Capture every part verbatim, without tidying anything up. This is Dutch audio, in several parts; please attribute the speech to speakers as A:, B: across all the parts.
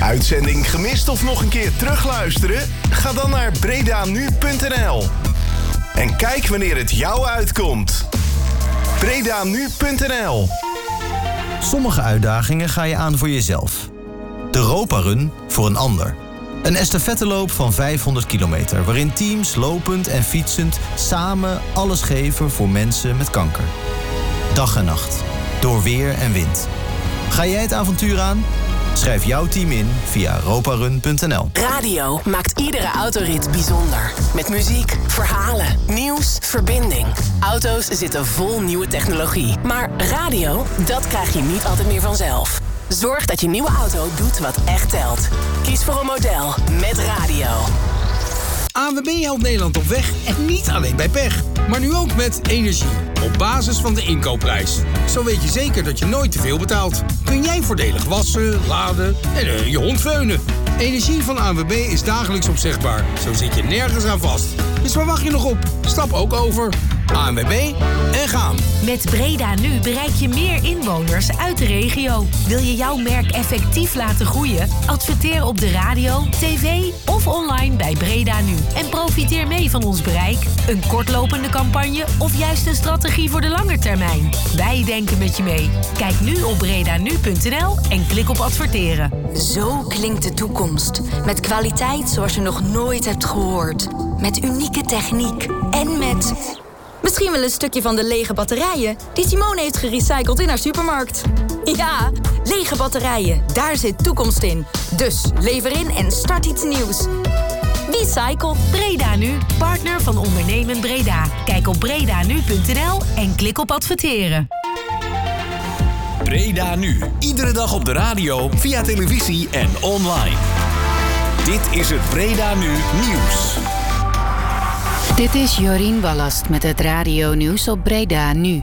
A: Uitzending gemist of nog een keer terugluisteren? Ga dan naar bredanu punt n l. En kijk wanneer het jou uitkomt. bredanu punt n l.
B: Sommige uitdagingen ga je aan voor jezelf. De Europa Run voor een ander. Een estafetteloop van vijfhonderd kilometer... waarin teams lopend en fietsend samen alles geven voor mensen met kanker. Dag en nacht. Door weer en wind. Ga jij het avontuur aan? Schrijf jouw team in via europa run punt n l.
C: Radio maakt iedere autorit bijzonder. Met muziek, verhalen, nieuws, verbinding. Auto's zitten vol nieuwe technologie. Maar radio, dat krijg je niet altijd meer vanzelf. Zorg dat je nieuwe auto doet wat echt telt. Kies voor een model met radio.
D: A N W B helpt Nederland op weg en niet alleen bij pech. Maar nu ook met energie. Op basis van de inkoopprijs. Zo weet je zeker dat je nooit te veel betaalt. Kun jij voordelig wassen, laden en uh, je hond veunen. Energie van A N W B is dagelijks opzegbaar. Zo zit je nergens aan vast. Dus waar wacht je nog op? Stap ook over. A N W B en gaan.
E: Met Breda Nu bereik je meer inwoners uit de regio. Wil je jouw merk effectief laten groeien? Adverteer op de radio, tv of online bij Breda Nu. En profiteer mee van ons bereik. Een kortlopende campagne of juist een strategie voor de lange termijn. Wij denken met je mee. Kijk nu op bredanu punt n l en klik op adverteren.
F: Zo klinkt de toekomst. Met kwaliteit zoals je nog nooit hebt gehoord. Met unieke techniek en met... misschien wel een stukje van de lege batterijen die Simone heeft gerecycled in haar supermarkt. Ja, lege batterijen, daar zit toekomst in. Dus lever in en start iets nieuws. Recycle.
E: Breda Nu, partner van Ondernemen Breda. Kijk op bredanu punt n l en klik op adverteren.
G: Breda Nu. Iedere dag op de radio, via televisie en online. Dit is het Breda Nu Nieuws.
H: Dit is Jorien Ballast met het radio-nieuws op Breda Nu.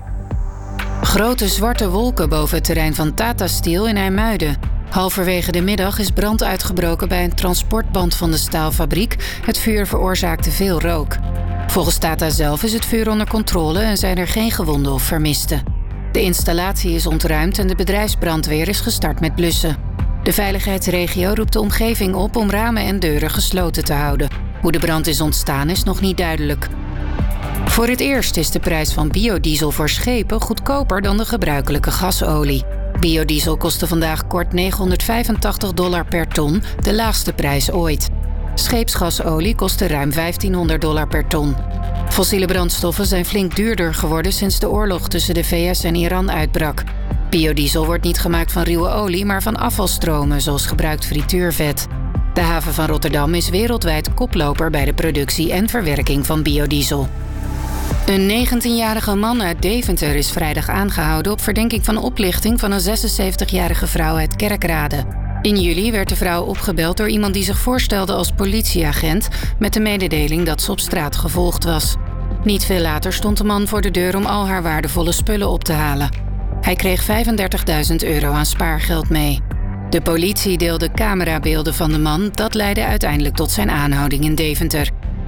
H: Grote zwarte wolken boven het terrein van Tata Steel in IJmuiden. Halverwege de middag is brand uitgebroken bij een transportband van de staalfabriek. Het vuur veroorzaakte veel rook. Volgens Tata zelf is het vuur onder controle en zijn er geen gewonden of vermisten. De installatie is ontruimd en de bedrijfsbrandweer is gestart met blussen. De veiligheidsregio roept de omgeving op om ramen en deuren gesloten te houden. Hoe de brand is ontstaan is nog niet duidelijk. Voor het eerst is de prijs van biodiesel voor schepen goedkoper dan de gebruikelijke gasolie. Biodiesel kostte vandaag kort negenhonderdvijfentachtig dollar per ton, de laagste prijs ooit. Scheepsgasolie kostte ruim vijftienhonderd dollar per ton. Fossiele brandstoffen zijn flink duurder geworden sinds de oorlog tussen de V S en Iran uitbrak. Biodiesel wordt niet gemaakt van ruwe olie, maar van afvalstromen, zoals gebruikt frituurvet. De haven van Rotterdam is wereldwijd koploper bij de productie en verwerking van biodiesel. Een negentienjarige man uit Deventer is vrijdag aangehouden op verdenking van oplichting van een zesenzeventigjarige vrouw uit Kerkrade. In juli werd de vrouw opgebeld door iemand die zich voorstelde als politieagent met de mededeling dat ze op straat gevolgd was. Niet veel later stond de man voor de deur om al haar waardevolle spullen op te halen. Hij kreeg vijfendertigduizend euro aan spaargeld mee. De politie deelde camerabeelden van de man, dat leidde uiteindelijk tot zijn aanhouding in Deventer.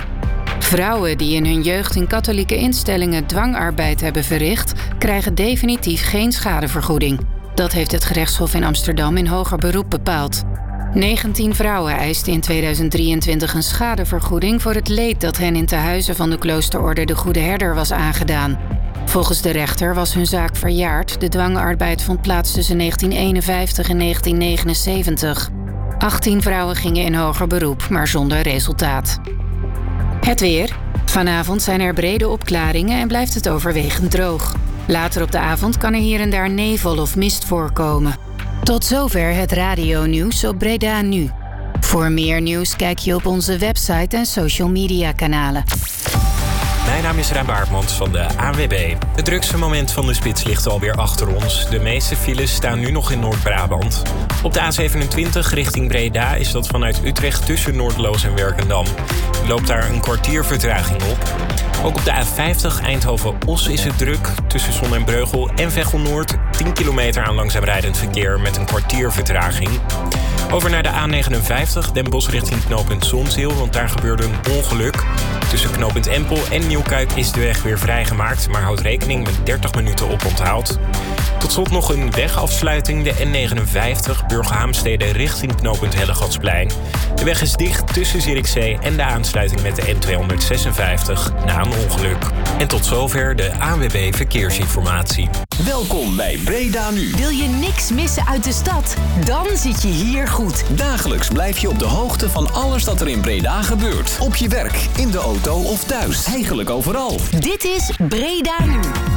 H: Vrouwen die in hun jeugd in katholieke instellingen dwangarbeid hebben verricht, krijgen definitief geen schadevergoeding. Dat heeft het gerechtshof in Amsterdam in hoger beroep bepaald. negentien vrouwen eisten in tweeduizend drieëntwintig een schadevergoeding voor het leed dat hen in tehuizen van de kloosterorde de Goede Herder was aangedaan. Volgens de rechter was hun zaak verjaard. De dwangarbeid vond plaats tussen negentien eenenvijftig en negentien negenenzeventig. achttien vrouwen gingen in hoger beroep, maar zonder resultaat. Het weer. Vanavond zijn er brede opklaringen en blijft het overwegend droog. Later op de avond kan er hier en daar nevel of mist voorkomen. Tot zover het radio-nieuws op Breda Nu. Voor meer nieuws kijk je op onze website en social media kanalen.
I: Mijn naam is Ruim Baartmans van de A N W B. Het drukste moment van de spits ligt alweer achter ons. De meeste files staan nu nog in Noord-Brabant. Op de A zevenentwintig richting Breda is dat vanuit Utrecht tussen Noordloos en Werkendam. Er loopt daar een kwartier vertraging op. Ook op de A vijftig Eindhoven-Os is het druk. Tussen Zon en Breugel en Veghel Noord tien kilometer aan langzaam rijdend verkeer met een kwartier vertraging. Over naar de A negenenvijftig, Den Bosch richting knooppunt Zonzeel, want daar gebeurde een ongeluk. Tussen knooppunt Empel en Nieuwkuik is de weg weer vrijgemaakt, maar houd rekening met dertig minuten oponthoud. Tot slot nog een wegafsluiting, de N negenenvijftig, Burghaamstede richting knooppunt Hellegatsplein. De weg is dicht tussen Zierikzee en de aansluiting met de N tweehonderdzesenvijftig na een ongeluk. En tot zover de A N W B Verkeersinformatie.
G: Welkom bij Breda Nu.
E: Wil je niks missen uit de stad? Dan zit je hier goed.
G: Dagelijks blijf je op de hoogte van alles dat er in Breda gebeurt. Op je werk, in de auto of thuis. Eigenlijk overal.
E: Dit is Breda Nu.